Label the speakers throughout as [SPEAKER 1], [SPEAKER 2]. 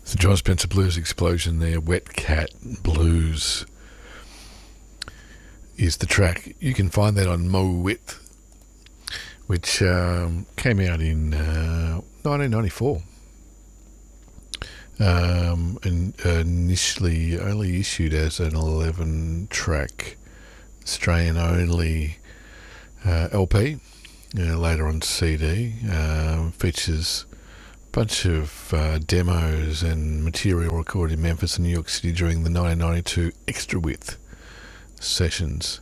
[SPEAKER 1] The John Spencer Blues Explosion there, Wet Cat Blues is the track. You can find that on Mo Wit, which came out in 1994. And initially only issued as an 11-track Australian-only LP, later on CD. Features bunch of demos and material recorded in Memphis and New York City during the 1992 Extra Width sessions.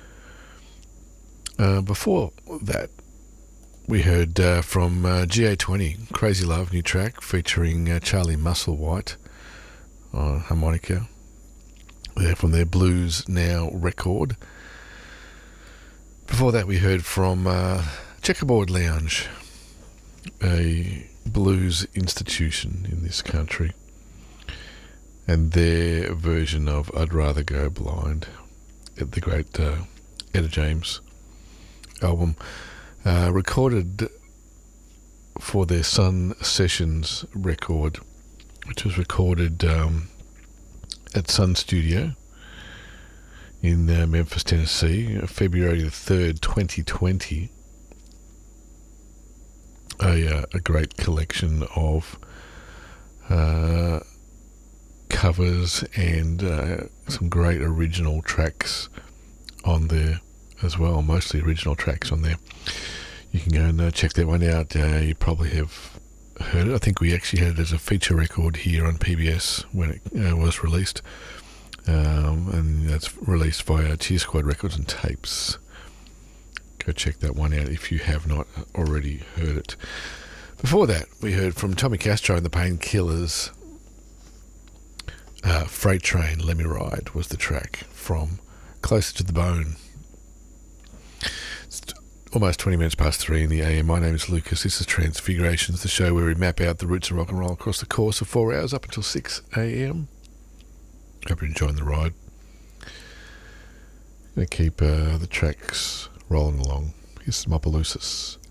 [SPEAKER 1] Before that, we heard from GA20, Crazy Love, new track featuring Charlie Musselwhite on harmonica. They're from their Blues Now record. Before that, we heard from Checkerboard Lounge, a blues institution in this country, and their version of I'd Rather Go Blind, the great Etta James album, recorded for their Sun Sessions record, which was recorded at Sun Studio in Memphis, Tennessee, February the 3rd, 2020. A great collection of covers and some great original tracks on there as well, mostly original tracks on there. You can go and check that one out. You probably have heard it. I think we actually had it as a feature record here on PBS when it was released, and that's released via Cheer Squad Records and Tapes. Go check that one out if you have not already heard it. Before that, we heard from Tommy Castro and the Painkillers. Freight Train, Let Me Ride was the track from Closer to the Bone. It's almost 20 minutes past 3 in the AM. My name is Lucas. This is Transfigurations, the show where we map out the roots of rock and roll across the course of 4 hours up until 6 AM. Hope you're enjoying the ride. Going to keep the tracks rolling along. Here's some Opelousas.